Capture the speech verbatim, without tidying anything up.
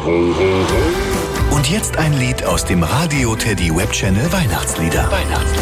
Und jetzt ein Lied aus dem Radio Teddy Web Channel Weihnachtslieder. Weihnachtslieder.